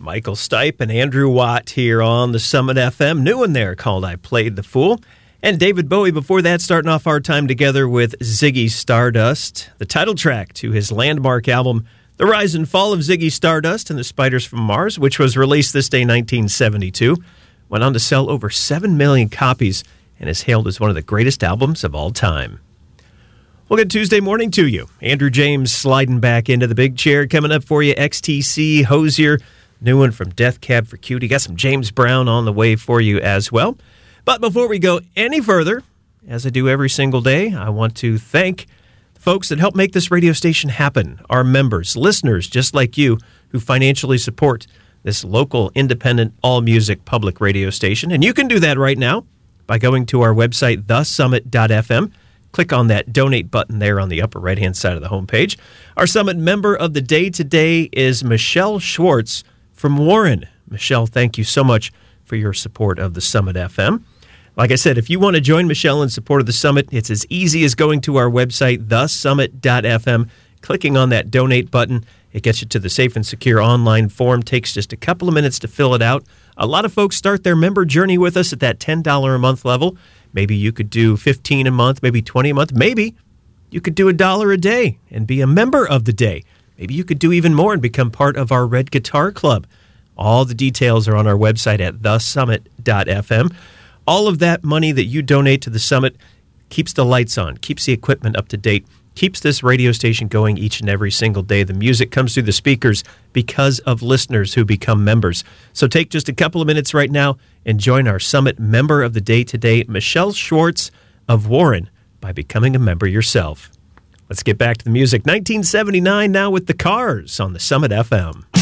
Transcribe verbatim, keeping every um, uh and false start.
Michael Stipe and Andrew Watt here on the Summit F M. New one there called I Played the Fool. And David Bowie before that, starting off our time together with Ziggy Stardust, the title track to his landmark album, The Rise and Fall of Ziggy Stardust and the Spiders from Mars, which was released this day nineteen seventy-two. Went on to sell over seven million copies and is hailed as one of the greatest albums of all time. Well, good Tuesday morning to you. Andrew James sliding back into the big chair. Coming up for you, X T C, Hozier, new one from Death Cab for Cutie. Got some James Brown on the way for you as well. But before we go any further, as I do every single day, I want to thank the folks that help make this radio station happen. Our members, listeners just like you, who financially support this local, independent, all-music public radio station. And you can do that right now by going to our website, the summit dot f m. Click on that donate button there on the upper right-hand side of the homepage. Our Summit member of the day today is Michelle Schwartz from Warren. Michelle, thank you so much for your support of the Summit F M. Like I said, if you want to join Michelle in support of the Summit, it's as easy as going to our website, the summit dot f m, clicking on that donate button. It gets you to the safe and secure online form. Takes just a couple of minutes to fill it out. A lot of folks start their member journey with us at that ten dollars a month level. Maybe you could do fifteen dollars a month, maybe twenty dollars a month. Maybe you could do a dollar a day and be a member of the day. Maybe you could do even more and become part of our Red Guitar Club. All the details are on our website at the summit dot f m. All of that money that you donate to the Summit keeps the lights on, keeps the equipment up to date, keeps this radio station going each and every single day. The music comes through the speakers because of listeners who become members. So take just a couple of minutes right now and join our Summit member of the day today, Michelle Schwartz of Warren, by becoming a member yourself. Let's get back to the music. nineteen seventy-nine now with the Cars on the Summit F M.